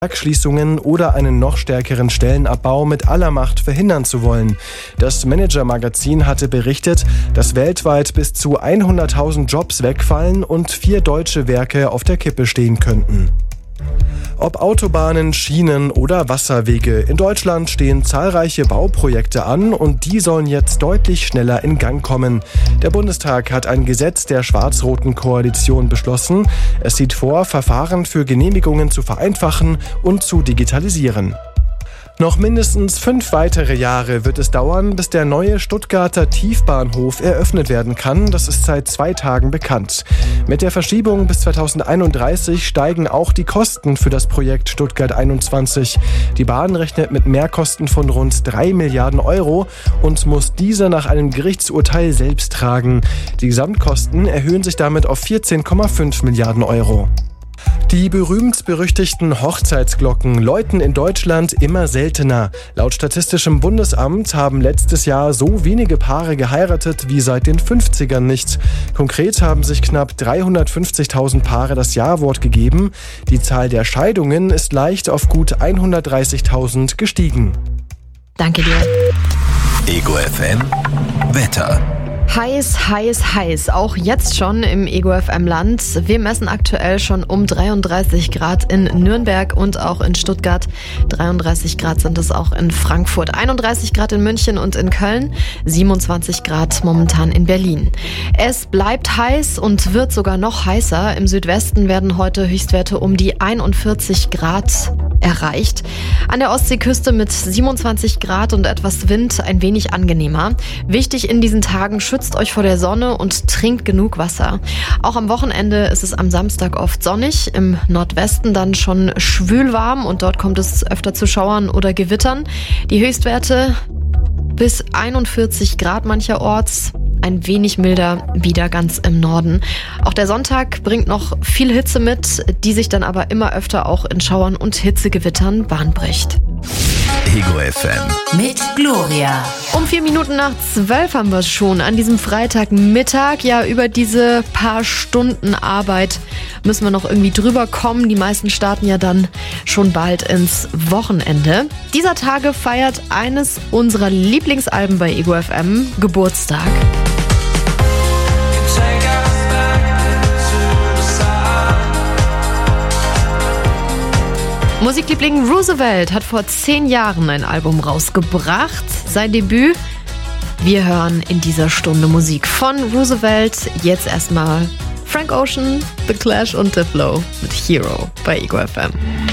Werksschließungen oder einen noch stärkeren Stellenabbau mit aller Macht verhindern zu wollen. Das Manager-Magazin hatte berichtet, dass weltweit bis zu 100.000 Jobs wegfallen und 4 deutsche Werke auf der Kippe stehen könnten. Ob Autobahnen, Schienen oder Wasserwege, in Deutschland stehen zahlreiche Bauprojekte an und die sollen jetzt deutlich schneller in Gang kommen. Der Bundestag hat ein Gesetz der schwarz-roten Koalition beschlossen. Es sieht vor, Verfahren für Genehmigungen zu vereinfachen und zu digitalisieren. Noch mindestens 5 weitere Jahre wird es dauern, bis der neue Stuttgarter Tiefbahnhof eröffnet werden kann. Das ist seit 2 Tagen bekannt. Mit der Verschiebung bis 2031 steigen auch die Kosten für das Projekt Stuttgart 21. Die Bahn rechnet mit Mehrkosten von rund 3 Milliarden Euro und muss diese nach einem Gerichtsurteil selbst tragen. Die Gesamtkosten erhöhen sich damit auf 14,5 Milliarden Euro. Die berühmt-berüchtigten Hochzeitsglocken läuten in Deutschland immer seltener. Laut Statistischem Bundesamt haben letztes Jahr so wenige Paare geheiratet wie seit den 50ern nicht. Konkret haben sich knapp 350.000 Paare das Ja-Wort gegeben. Die Zahl der Scheidungen ist leicht auf gut 130.000 gestiegen. Danke dir. Ego FM Wetter. Heiß, heiß, heiß. Auch jetzt schon im Ego FM Land. Wir messen aktuell schon um 33 Grad in Nürnberg und auch in Stuttgart. 33 Grad sind es auch in Frankfurt. 31 Grad in München und in Köln. 27 Grad momentan in Berlin. Es bleibt heiß und wird sogar noch heißer. Im Südwesten werden heute Höchstwerte um die 41 Grad erreicht. An der Ostseeküste mit 27 Grad und etwas Wind ein wenig angenehmer. Wichtig in diesen Tagen, schützt euch vor der Sonne und trinkt genug Wasser. Auch am Wochenende ist es am Samstag oft sonnig, im Nordwesten dann schon schwül warm und dort kommt es öfter zu Schauern oder Gewittern. Die Höchstwerte bis 41 Grad mancherorts. Ein wenig milder wieder ganz im Norden. Auch der Sonntag bringt noch viel Hitze mit, die sich dann aber immer öfter auch in Schauern und Hitzegewittern Bahn bricht. Ego FM mit Gloria. Um 4 Minuten nach 12 haben wir es schon an diesem Freitagmittag. Ja, über diese paar Stunden Arbeit müssen wir noch irgendwie drüber kommen. Die meisten starten ja dann schon bald ins Wochenende. Dieser Tage feiert eines unserer Lieblingsalben bei Ego FM Geburtstag. Musikliebling Roosevelt hat vor 10 Jahren ein Album rausgebracht. Sein Debüt. Wir hören in dieser Stunde Musik von Roosevelt. Jetzt erstmal Frank Ocean, The Clash und Diplo mit Hero bei Ego FM.